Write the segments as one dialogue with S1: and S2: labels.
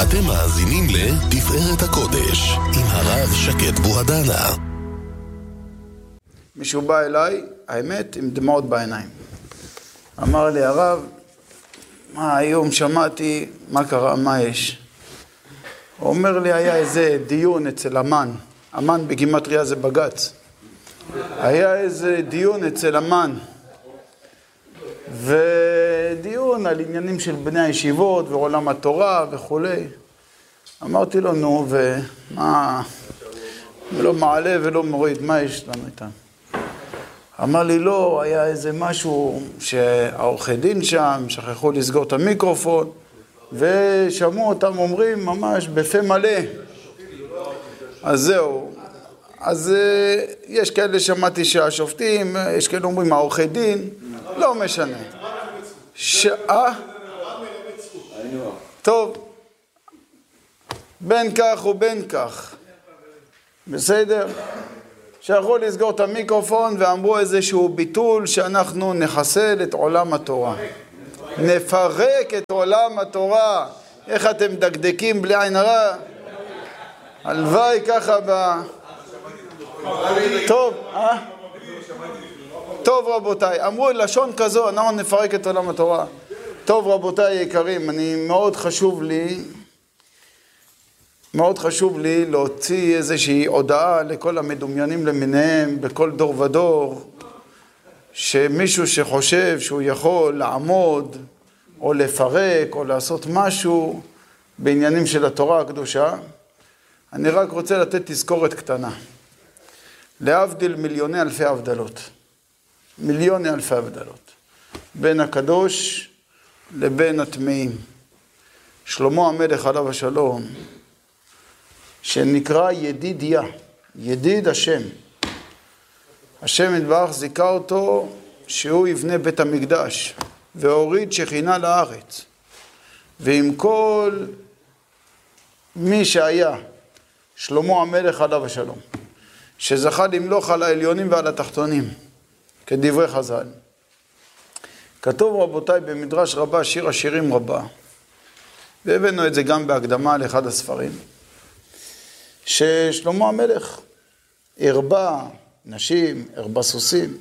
S1: אתם מאזינים לתפארת הקודש עם הרב שקד בוהדנה.
S2: מישהו בא אליי, האמת, עם דמעות בעיניים. אמר לי, הרב, מה היום שמעתי, מה קרה, מה יש? הוא אומר לי, היה איזה דיון אצל אמן. אמן בגימטריה זה בגץ. היה איזה דיון אצל אמן. ודיון על עניינים של בני הישיבות ועולם התורה וכו'. אמרתי לו, נו, ומה, לא מעלה ולא מוריד, מה יש לנו איתם? אמר לי, לא, היה איזה משהו שהעורכי דין שם שכחו לסגור את המיקרופון, ושמעו אותם אומרים ממש בפה מלא. אז זהו. אז יש כאלה שמעתי שהשופטים, יש כאלה אומרים העורכי דין, לא משנה. טוב, בין כך ובין כך. בסדר? שיכול לסגור את המיקרופון ואמרו איזשהו ביטול שאנחנו נחסל את עולם התורה. נפרק את עולם התורה. איך אתם דקדקים בלי עין הרע? הלוואי ככה טוב, טוב רבותיי, אמרו לשון כזו, אנחנו נפרק את עולם התורה. טוב רבותיי יקרים, מאוד חשוב לי להוציא איזושהי הודעה לכל המדומיינים למיניהם, בכל דור ודור, שמישהו שחושב שהוא יכול לעמוד, או לפרק, או לעשות משהו בעניינים של התורה הקדושה, אני רק רוצה לתת תזכורת קטנה. להבדיל מיליוני אלפי הבדלות. מיליוני אלפי הבדלות. בין הקדוש לבין הטמאים. שלמה המלך עליו השלום, שנקרא ידידיה, ידיד השם. השם יתברך זיכה אותו שהוא יבנה בית המקדש, והוריד שכינה לארץ. ועם כל מי שהיה, שלמה המלך עליו השלום, שזכה למלוך על העליונים ועל התחתונים, כדברי חז"ל. כתוב רבותיי במדרש רבה, שיר השירים רבה, והבאנו את זה גם בהקדמה לאחד הספרים, ששלמה המלך הרבה נשים, הרבה סוסים,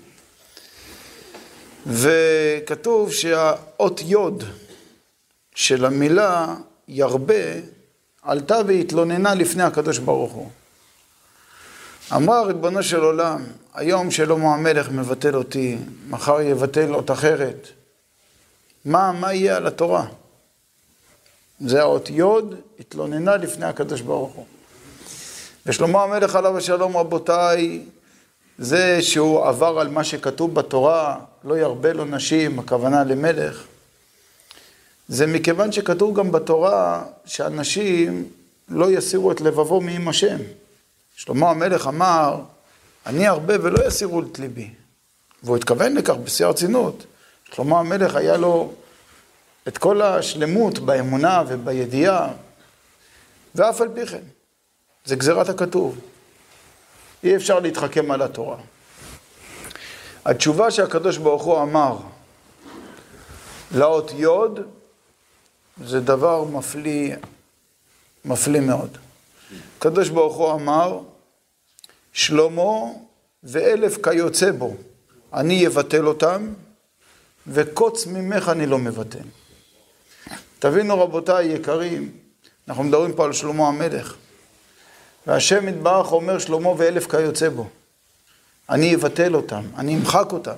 S2: וכתוב שהאות יוד של המילה ירבה עלתה והתלוננה לפני הקדוש ברוך הוא. אמרה ריבונו של עולם, היום שלמה המלך מבטל אותי, מחר יבטל אות אחרת. מה יהיה על התורה? זה האות יוד, התלוננה לפני הקדוש ברוך הוא. ושלמה המלך עליו השלום רבותיי, זה שהוא עבר על מה שכתוב בתורה, לא ירבה לו נשים, הכוונה למלך. זה מכיוון שכתוב גם בתורה שאנשים לא יסירו את לבבו מעם השם. שלמה המלך אמר, אני הרבה ולא יסירו את ליבי. והוא התכוון לכך בשיא הרצינות. שלמה המלך היה לו את כל השלמות באמונה ובידיעה, ואף על פי כן. זה גזירת הכתוב. אי אפשר להתחכם על התורה. התשובה שהקדוש ברוך הוא אמר לאות יוד, זה דבר מפליא מאוד. הקדוש ברוך הוא אמר, שלמה ואלף כיוצא בו, אני אבטל אותם, וקוץ ממך אני לא מבטל. תבינו רבותיי יקרים, אנחנו מדברים פה על שלמה המלך, והשם יתברך אומר שלמה ואלף כיוצא בו, אני אבטל אותם, אני אמחק אותם,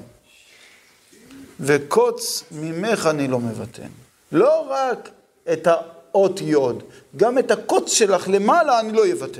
S2: וקוץ ממך אני לא מבטל. לא רק את האות יוד, גם את הקוץ שלך למעלה אני לא אבטל.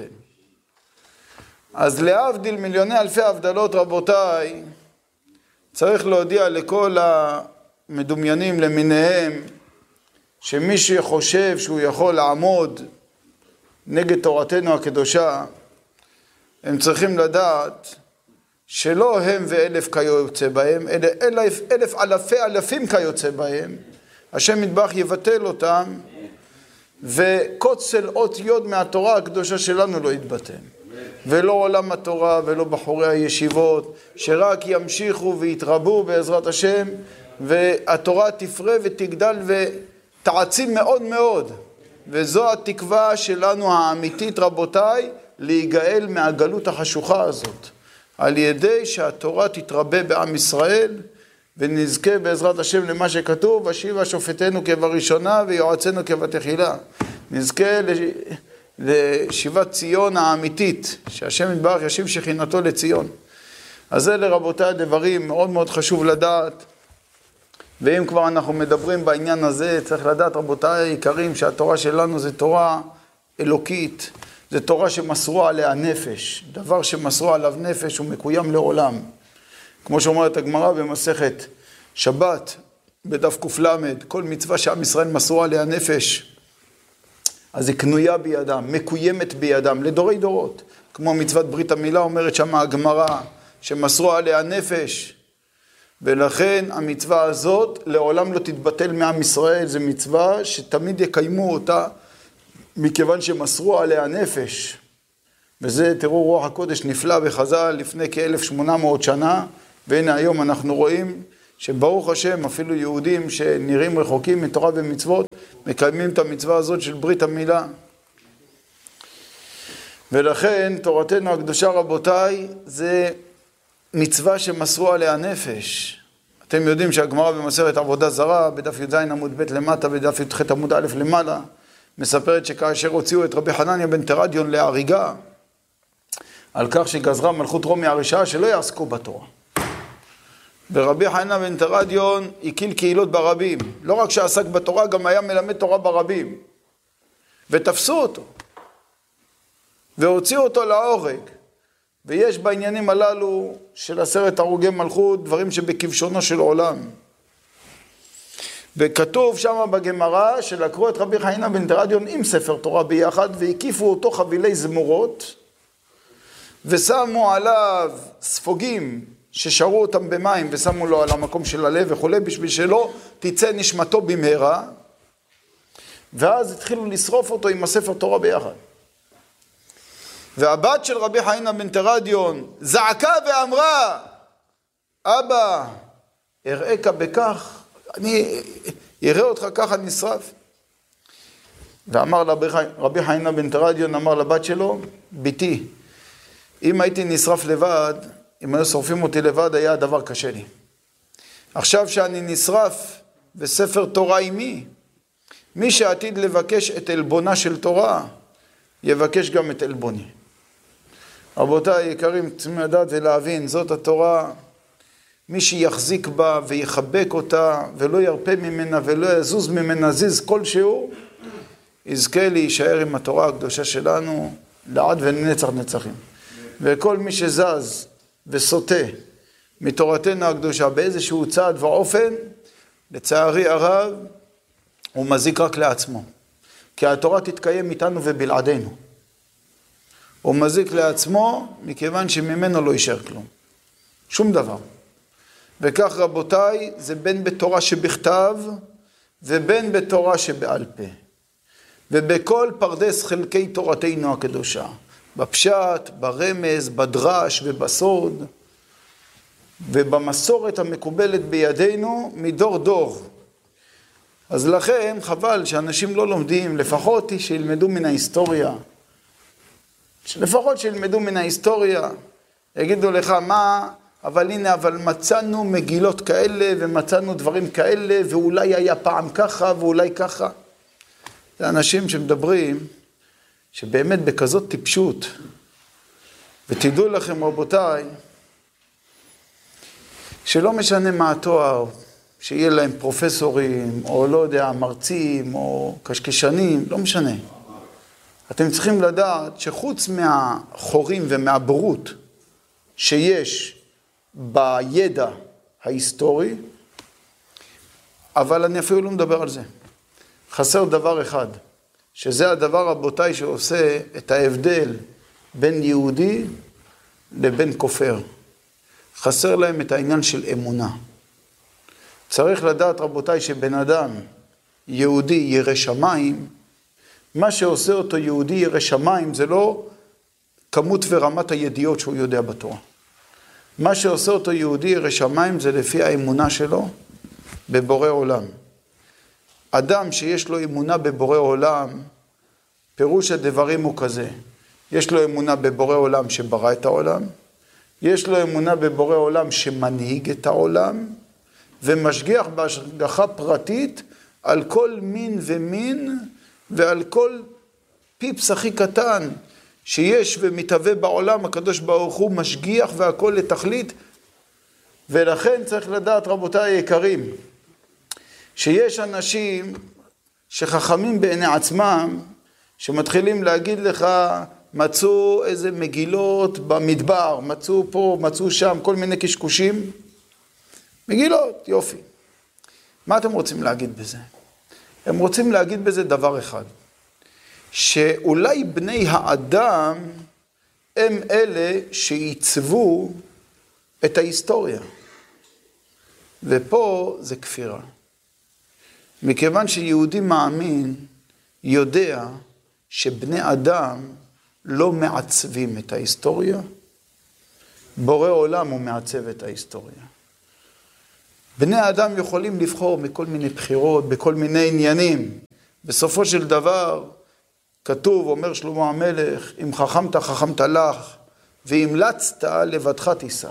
S2: אז להבדיל מיליוני אלפי הבדלות רבותיי, צריך להודיע לכל המדומיינים למיניהם, שמי שחושב שהוא יכול לעמוד נגד תורתנו הקדושה, הם צריכים לדעת שלא הם ואלף כיוצא בהם, אלא אלף אלפי אלפים כיוצא בהם, השם יתברך יבטל אותם, וקוץ של אות יוד מהתורה הקדושה שלנו לא יתבטל. ולא עולם התורה ולא בחורי הישיבות, שרק ימשיכו ויתרבו בעזרת השם, והתורה תפרה ותגדל ותעצים מאוד מאוד. וזו התקווה שלנו האמיתית, רבותיי, להיגאל מהגלות החשוכה הזאת, על ידי שהתורה תתרבה בעם ישראל, ונזכה בעזרת השם למה שכתוב, השיבה שופטנו כבראשונה ויועצנו כבתחילה. נזכה לשיבת ציון האמיתית, שהשם יתברך ישיב שכינתו לציון. אז אלה רבותיי הדברים מאוד מאוד חשוב לדעת, ואם כבר אנחנו מדברים בעניין הזה, צריך לדעת רבותיי היקרים שהתורה שלנו זה תורה אלוקית, זה תורה שמסרו עליה נפש, דבר שמסרו עליו נפש הוא מקוים לעולם. כמו שאומרת הגמרא במסכת שבת, בדף קל"ד, כל מצווה שעם ישראל מסרו עליה נפש, אז היא קנויה בידם, מקוימת בידם, לדורי דורות. כמו מצוות ברית המילה אומרת שם הגמרא, שמסרו עליה נפש, ולכן המצווה הזאת לעולם לא תתבטל מעם ישראל, זו מצווה שתמיד יקיימו אותה, מכיוון שמסרו עליה נפש. וזה תראו רוח הקודש נפלא בחז"ל לפני כ-1800 שנה, והנה היום אנחנו רואים שברוך השם אפילו יהודים שנראים רחוקים מתורה ומצוות, מקיימים את המצווה הזאת של ברית המילה. ולכן תורתנו הקדושה רבותיי זה מצווה שמסרו עליה נפש. אתם יודעים שהגמרא במסכת עבודה זרה, בדף י"ז עמוד ב' למטה ודף י"ח עמוד א' למעלה, מספרת שכאשר הוציאו את רבי חנניה בן תרדיון להריגה, על כך שגזרה מלכות רומי הרשעה שלא יעסקו בתורה. ורבי חנניה בן תרדיון הקיל קהילות ברבים. לא רק שעסק בתורה, גם היה מלמד תורה ברבים. ותפסו אותו. והוציאו אותו להורג. ויש בעניינים הללו של 10 הרוגי מלכות, דברים שבכבשונו של עולם. וכתוב שם בגמרא שלקחו את רבי חנינא בן תרדיון עם ספר תורה ביחד, והקיפו אותו חבילי זמורות, ושמו עליו ספוגים ששרו אותם במים, ושמו לו על המקום של הלב וכו', בשביל שלא תצא נשמתו במהרה, ואז התחילו לשרוף אותו עם הספר תורה ביחד. והבת של רבי חנינא בן תרדיון זעקה ואמרה, אבא, אראך בכך, אני אראה אותך ככה נשרף. ואמר רבי חנינא בן תרדיון, אמר לבת שלו, ביתי, אם הייתי נשרף לבד, אם היו שורפים אותי לבד, היה הדבר קשה לי. עכשיו שאני נשרף וספר תורה עימי, מי שעתיד לבקש את אלבונה של תורה, יבקש גם את אלבוני. רבותיי יקרים, צריכים לדעת ולהבין, זאת התורה, מי שיחזיק בה ויחבק אותה ולא ירפה ממנה ולא יזוז ממנה זיז כלשהו, יזכה להישאר עם התורה הקדושה שלנו לעד ונצח נצחים. וכל מי שזז וסוטה מתורתנו הקדושה באיזשהו צעד ואופן, לצערי הרב, הוא מזיק רק לעצמו. כי התורה תתקיים איתנו ובלעדינו. הוא מזיק לעצמו מכיוון שממנו לא יישאר כלום. שום דבר. וכך רבותיי, זה בין בתורה שבכתב ובין בתורה שבעל פה. ובכל פרדס חלקי תורתנו הקדושה. בפשט, ברמז, בדרש ובסוד. ובמסורת המקובלת בידינו מדור דור. אז לכן חבל שאנשים לא לומדים, לפחות שילמדו מן ההיסטוריה. לפחות שילמדו מן ההיסטוריה. יגידו לך מה, אבל הנה, אבל מצאנו מגילות כאלה ומצאנו דברים כאלה, ואולי היה פעם ככה ואולי ככה. זה אנשים שמדברים שבאמת בכזאת טיפשות. ותדעו לכם רבותיי, שלא משנה מה התואר, שיהיה להם פרופסורים, או לא יודע, מרצים, או קשקשנים, לא משנה. אתם צריכים לדעת שחוץ מהחורים ומהבורות שיש בידע ההיסטורי, אבל אני אפילו לא מדבר על זה. חסר דבר אחד, שזה הדבר רבותיי שעושה את ההבדל בין יהודי לבין כופר. חסר להם את העניין של אמונה. צריך לדעת רבותיי שבן אדם יהודי ירא שמיים, מה שעושה אותו יהודי ירא שמיים זה לא כמות ורמת הידיעות שהוא יודע בתורה. מה שעושה אותו יהודי ירא שמיים זה לפי האמונה שלו בבורא עולם. אדם שיש לו אמונה בבורא עולם, פירוש הדברים הוא כזה, יש לו אמונה בבורא עולם שברא את העולם, יש לו אמונה בבורא עולם שמנהיג את העולם, ומשגיח בהשגחה פרטית על כל מין ומין, ועל כל פיפס הכי קטן שיש ומתהווה בעולם, הקדוש ברוך הוא משגיח והכל לתכלית. ולכן צריך לדעת, רבותיי היקרים, שיש אנשים שחכמים בעיני עצמם, שמתחילים להגיד לך, מצאו איזה מגילות במדבר, מצאו פה, מצאו שם, כל מיני קשקושים. מגילות, יופי. מה אתם רוצים להגיד בזה? הם רוצים להגיד בזה דבר אחד, שאולי בני האדם הם אלה שעיצבו את ההיסטוריה. ופה זה כפירה. מכיוון שיהודי מאמין יודע שבני אדם לא מעצבים את ההיסטוריה, בורא עולם הוא מעצב את ההיסטוריה. בני האדם יכולים לבחור מכל מיני בחירות, בכל מיני עניינים. בסופו של דבר, כתוב, אומר שלמה המלך, אם חכמת, חכמת לך, והמלצת, לבדך תישא.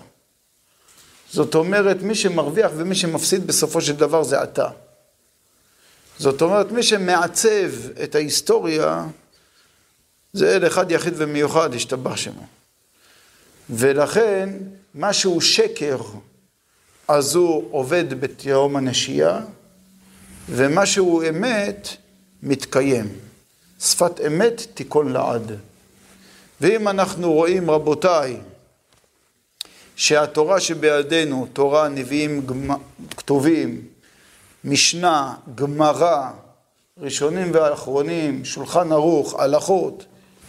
S2: זאת אומרת, מי שמרוויח ומי שמפסיד בסופו של דבר זה אתה. זאת אומרת, מי שמעצב את ההיסטוריה, זה אל אחד יחיד ומיוחד, השתבח שמו. ולכן, מה שהוא שקר, אז הוא עובד בתהום הנשייה, ומה שהוא אמת, מתקיים. שפת אמת תיקון לעד. ואם אנחנו רואים, רבותיי, שהתורה שבידינו, תורה, נביאים כתובים, משנה, גמרא, ראשונים ואחרונים, שולחן ערוך, הלכות,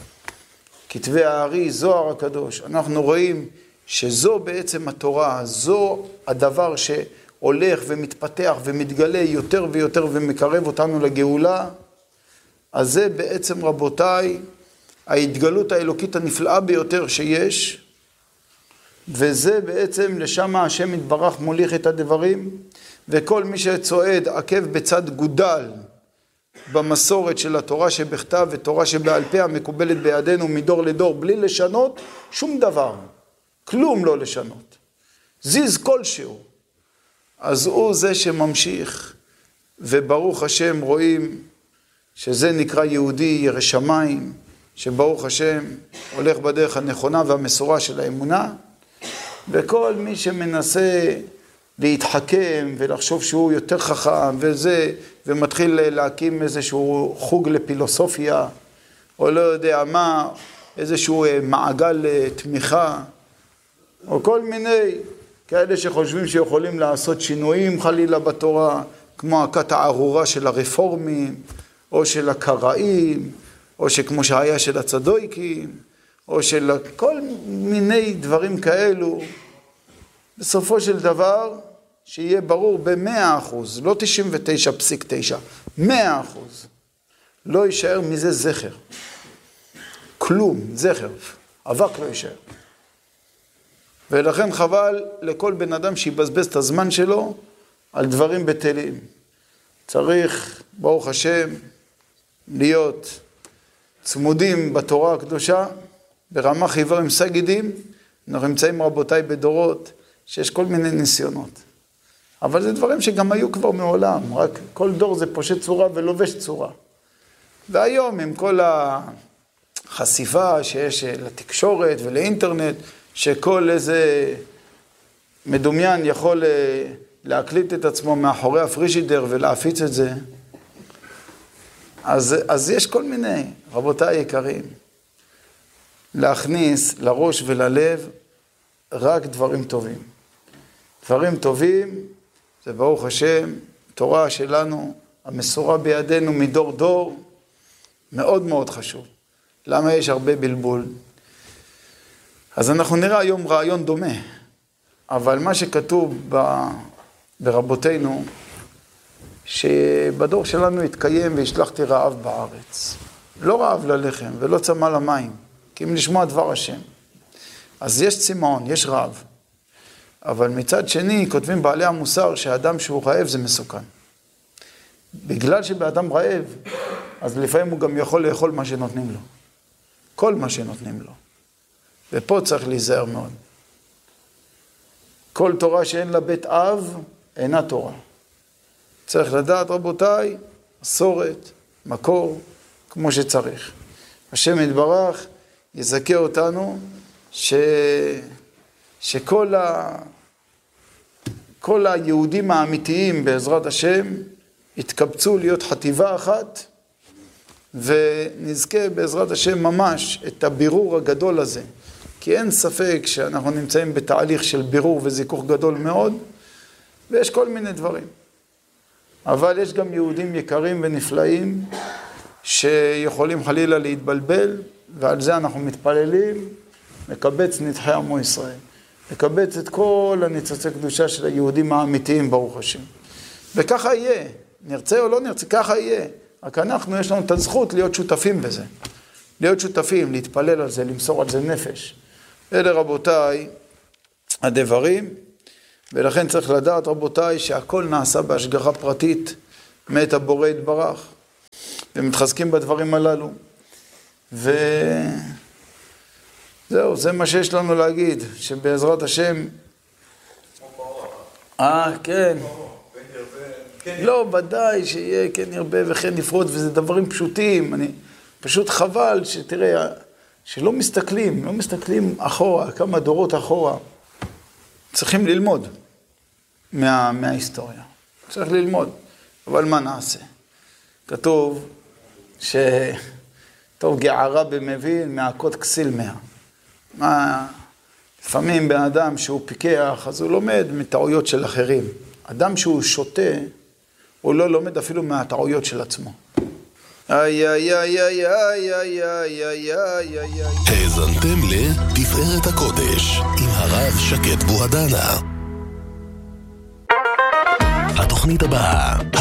S2: כתבי הארי, זוהר הקדוש, אנחנו רואים שזו בעצם התורה, זו הדבר שהולך ומתפתח ומתגלה יותר ויותר ומקרב אותנו לגאולה. אז זה בעצם, רבותיי, ההתגלות האלוקית הנפלאה ביותר שיש, וזה בעצם לשם השם יתברך מוליך את הדברים, וכל מי שצועד עקב בצד גודל במסורת של התורה שבכתב ותורה שבעל פה המקובלת בידינו מדור לדור, בלי לשנות שום דבר, כלום לא לשנות, זיז כלשהו, אז הוא זה שממשיך, וברוך השם רואים שזה נקרא יהודי ירא שמיים, שברוך השם הולך בדרך הנכונה והמסורה של האמונה, וכל מי שמנסה להתחכם ולחשוב שהוא יותר חכם וזה, ומתחיל להקים איזשהו חוג לפילוסופיה, או לא יודע מה, איזשהו מעגל תמיכה, או כל מיני כאלה שחושבים שיכולים לעשות שינויים חלילה בתורה, כמו הכת הארורה של הרפורמים, או של הקראים, או שכמו שהיה של הצדויקים, או של כל מיני דברים כאלו. בסופו של דבר, שיהיה ברור ב100%, לא 99.9, 100%, לא יישאר מזה זכר. כלום, זכר, אבק לא יישאר. ולכן חבל לכל בן אדם שיבזבז את הזמן שלו על דברים בטלים. צריך, ברוך השם, להיות צמודים בתורה הקדושה, ברמה חיוור עם סגידים. אנחנו נמצאים, רבותיי, בדורות שיש כל מיני ניסיונות. אבל זה דברים שגם היו כבר מעולם, רק כל דור זה פושט צורה ולובש צורה. והיום עם כל החשיפה שיש לתקשורת ולאינטרנט, שכל איזה מדומיין יכול להקליט את עצמו מאחורי הפרישידר ולהפיץ את זה, אז יש כל מיני, רבותיי יקרים, להכניס לראש וללב רק דברים טובים. דברים טובים, זה ברוך השם, תורה שלנו, המסורה בידינו מדור דור, מאוד מאוד חשוב. למה יש הרבה בלבול? אז אנחנו נראה היום רעיון דומה, אבל מה שכתוב ברבותינו, שבדור שלנו התקיים והשלחתי רעב בארץ. לא רעב ללחם ולא צמא למים, כי אם לשמוע דבר השם. אז יש צמאון, יש רעב. אבל מצד שני, כותבים בעלי המוסר שהאדם שהוא רעב זה מסוכן. בגלל שבאדם רעב, אז לפעמים הוא גם יכול לאכול מה שנותנים לו. כל מה שנותנים לו. ופה צריך להיזהר מאוד. כל תורה שאין לה בית אב, אינה תורה. צריך לדעת, רבותיי, מסורת, מקור, כמו שצריך. השם יתברך יזכה אותנו שכל כל היהודים האמיתיים בעזרת השם יתקבצו להיות חטיבה אחת, ונזכה בעזרת השם ממש את הבירור הגדול הזה. כי אין ספק שאנחנו נמצאים בתהליך של בירור וזיכוך גדול מאוד, ויש כל מיני דברים. אבל יש גם יהודים יקרים ונפלאים שיכולים חלילה להתבלבל, ועל זה אנחנו מתפללים, מקבץ נדחי עמו ישראל. מקבץ את כל הניצוצי קדושה של היהודים האמיתיים, ברוך השם. וככה יהיה, נרצה או לא נרצה, ככה יהיה. רק אנחנו, יש לנו את הזכות להיות שותפים בזה. להיות שותפים, להתפלל על זה, למסור על זה נפש. אלה רבותיי הדברים, ולכן צריך לדעת רבותיי שהכל נעשה בהשגחה פרטית מאת הבורא יתברך, ומתחזקים בדברים הללו. זהו, זה מה שיש לנו להגיד, שבעזרת השם... כן. לא, ודאי שיהיה כן ירבה וכן נפרוט, וזה דברים פשוטים. אני פשוט חבל שתראה, שלא מסתכלים, לא מסתכלים אחורה, כמה דורות אחורה. צריכים ללמוד מההיסטוריה. צריך ללמוד. אבל מה נעשה? כתוב טוב גערה במבין, מעקות כסיל מה? לפעמים באדם שהוא פיקח, אז הוא לומד מטעויות של אחרים. אדם שהוא שותה, הוא לא לומד אפילו מהטעויות של עצמו.
S1: האזנתם לתפארת הקודש עם הרב שקד בוהדנה. התוכנית הבאה,